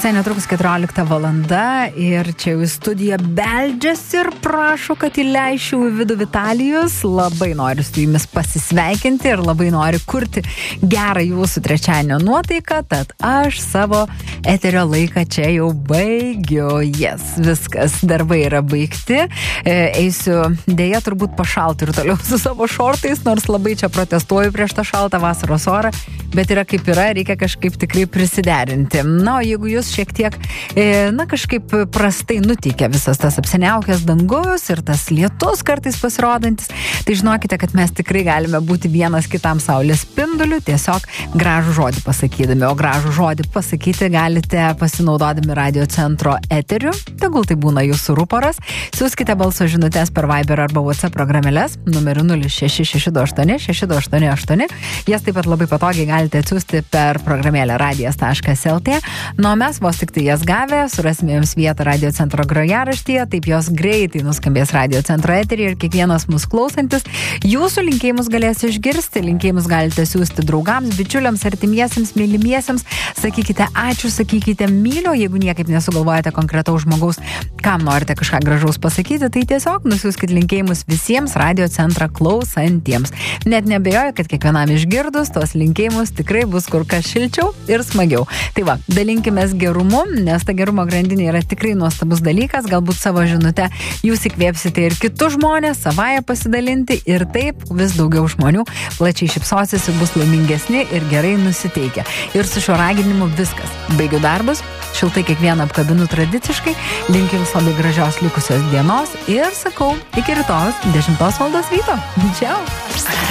Visai netrukus 14 valanda ir čia jau į studiją beldžiasi ir prašo, kad įleičiau į vidų Vitalijus. Labai noriu su jumis pasisveikinti ir labai noriu kurti gerą jūsų trečiadienio nuotaiką, tad aš savo eterio laiką čia jau baigiu. Viskas, darbai yra baigti. Eisiu dėja turbūt pašalti ir toliau su savo šortais, nors labai čia protestuoju prieš tą šaltą vasaros orą, bet yra kaip yra, reikia kažkaip tikrai prisiderinti. Na, o jeigu jūs šiek tiek, kažkaip prastai nuteikia visas tas apsiniaukęs dangus ir tas lietus kartais pasirodantis, tai žinokite, kad mes tikrai galime būti vienas kitam saulės spinduliu, tiesiog gražų žodį pasakydami, o gražų žodį pasakyti galite pasinaudodami radio centro eteriu, tegul tai būna jūsų ruporas, siųskite balso žinutės per Viber arba WhatsApp programėles, numeriu 06628 jas taip pat labai patogiai galite atsiųsti per programėlę radijas.lt, nuo mes vos tik tai jas gavę, surasime jums vietą radio centro grojaraštyje, taip jos greitai nuskambės radio centro eterį ir kiekvienas mūsų klausantis jūsų linkėjimus galės išgirsti, linkėjimus galite siųsti draugams, bičiuliams, artimiesiems, mylimiesiems, sakykite ačiū, sakykite myliu, jeigu niekaip nesugalvojate konkretaus žmogaus, kam norite kažką gražaus pasakyti, tai tiesiog nusiųskit linkėjimus visiems radio centrą klausantiems. Net nebejoju, kad kiekvienam išgirdus tos linkėjimus tikrai bus kur kas šilčiau ir smagiau. Tai va, dalinkimės gerumu, nes ta gerumo grandinė yra tikrai nuostabus dalykas, galbūt savo žinutę jūs įkvėpsite ir kitus žmonės, savaime pasidalinti ir taip vis daugiau žmonių plačiai šypsosis ir bus laimingesni ir gerai nusiteikę. Ir su šiuo raginimu viskas. Baigiu darbus, šiltai kiekvieną apkabinu tradiciškai, linkiu jums labai gražios likusios dienos ir sakau, iki rytojus 10 val. Ryto. Čiau!